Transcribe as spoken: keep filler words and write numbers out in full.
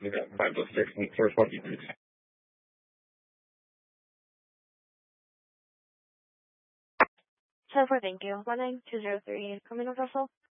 We got five oh six and four forty-six. ten four, thank you. one nine two zero three, Criminal Russell.